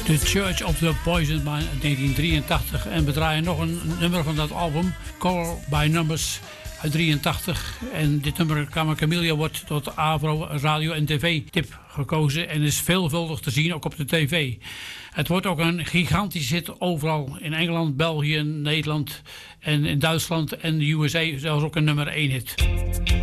The Church of the Poison Man 1983. En we draaien nog een nummer van dat album, Call by Numbers uit 83. En dit nummer, Camellia, wordt tot AVRO radio en tv-tip gekozen en is veelvuldig te zien, ook op de tv. Het wordt ook een gigantisch hit overal. In Engeland, België, Nederland en in Duitsland en de USA zelfs ook een nummer 1 hit.